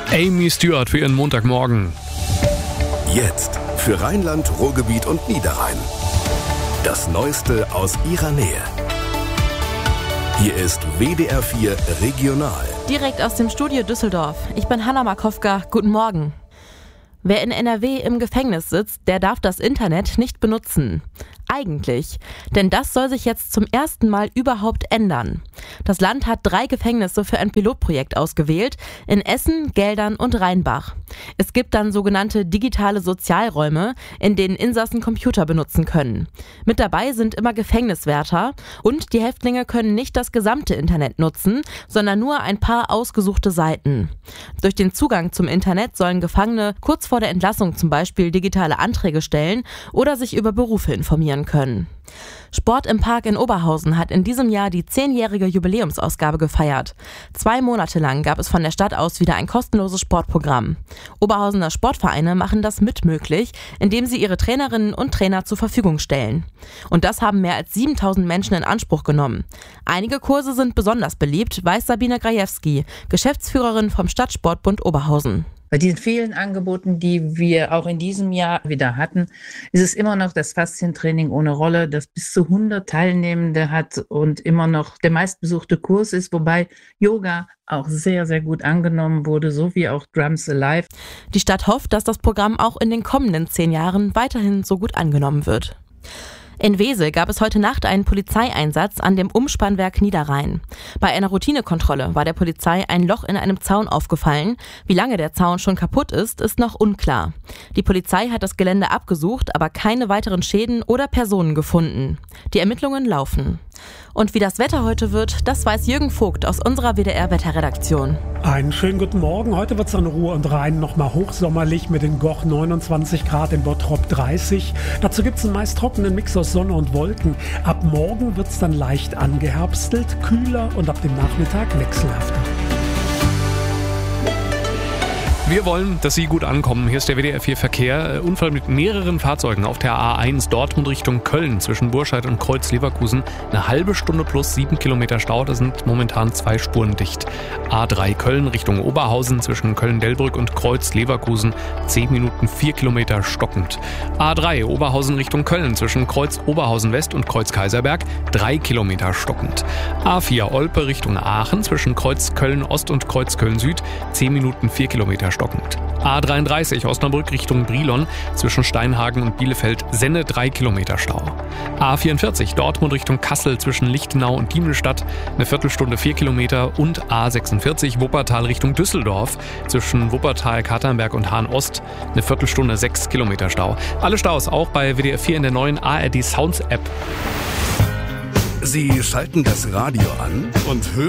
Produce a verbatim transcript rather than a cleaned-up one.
Amy Stewart für ihren Montagmorgen. Jetzt für Rheinland, Ruhrgebiet und Niederrhein. Das Neueste aus ihrer Nähe. Hier ist W D R vier Regional. Direkt aus dem Studio Düsseldorf. Ich bin Hanna Markowka. Guten Morgen. Wer in N R W im Gefängnis sitzt, der darf das Internet nicht benutzen. Eigentlich. Denn das soll sich jetzt zum ersten Mal überhaupt ändern. Das Land hat drei Gefängnisse für ein Pilotprojekt ausgewählt. In Essen, Geldern und Rheinbach. Es gibt dann sogenannte digitale Sozialräume, in denen Insassen Computer benutzen können. Mit dabei sind immer Gefängniswärter und die Häftlinge können nicht das gesamte Internet nutzen, sondern nur ein paar ausgesuchte Seiten. Durch den Zugang zum Internet sollen Gefangene kurz vor der Entlassung zum Beispiel digitale Anträge stellen oder sich über Berufe informieren können. Sport im Park in Oberhausen hat in diesem Jahr die zehnjährige Jubiläumsausgabe gefeiert. Zwei Monate lang gab es von der Stadt aus wieder ein kostenloses Sportprogramm. Oberhausener Sportvereine machen das mitmöglich, indem sie ihre Trainerinnen und Trainer zur Verfügung stellen. Und das haben mehr als siebentausend Menschen in Anspruch genommen. Einige Kurse sind besonders beliebt, weiß Sabine Grajewski, Geschäftsführerin vom Stadtsportbund Oberhausen. Bei diesen vielen Angeboten, die wir auch in diesem Jahr wieder hatten, ist es immer noch das Faszientraining ohne Rolle, das bis zu hundert Teilnehmende hat und immer noch der meistbesuchte Kurs ist, wobei Yoga auch sehr, sehr gut angenommen wurde, so wie auch Drums Alive. Die Stadt hofft, dass das Programm auch in den kommenden zehn Jahren weiterhin so gut angenommen wird. In Wesel gab es heute Nacht einen Polizeieinsatz an dem Umspannwerk Niederrhein. Bei einer Routinekontrolle war der Polizei ein Loch in einem Zaun aufgefallen. Wie lange der Zaun schon kaputt ist, ist noch unklar. Die Polizei hat das Gelände abgesucht, aber keine weiteren Schäden oder Personen gefunden. Die Ermittlungen laufen. Und wie das Wetter heute wird, das weiß Jürgen Vogt aus unserer W D R-Wetterredaktion. Einen schönen guten Morgen. Heute wird es an Ruhr und Rhein nochmal hochsommerlich mit in Goch neunundzwanzig Grad, in Bottrop dreißig. Dazu gibt es einen meist trockenen Mix aus Sonne und Wolken. Ab morgen wird es dann leicht angeherbstelt, kühler und ab dem Nachmittag wechselhafter. Wir wollen, dass Sie gut ankommen. Hier ist der W D R vier Verkehr. Unfall mit mehreren Fahrzeugen auf der A eins Dortmund Richtung Köln zwischen Burscheid und Kreuz Leverkusen. Eine halbe Stunde plus sieben Kilometer Stau. Da sind momentan zwei Spuren dicht. A drei Köln Richtung Oberhausen zwischen Köln-Delbrück und Kreuz Leverkusen. zehn Minuten vier Kilometer stockend. A drei Oberhausen Richtung Köln zwischen Kreuz Oberhausen West und Kreuz Kaiserberg. drei Kilometer stockend. A vier Olpe Richtung Aachen zwischen Kreuz Köln Ost und Kreuz Köln Süd. zehn Minuten vier Kilometer stockend. A dreiunddreißig Osnabrück Richtung Brilon zwischen Steinhagen und Bielefeld-Senne drei Kilometer Stau. A vierundvierzig Dortmund Richtung Kassel zwischen Lichtenau und Diemelstadt eine Viertelstunde vier Kilometer und A sechsundvierzig Wuppertal Richtung Düsseldorf zwischen Wuppertal, Katernberg und Hahn Ost eine Viertelstunde sechs Kilometer Stau. Alle Staus auch bei W D R vier in der neuen A R D Sounds App. Sie schalten das Radio an und hören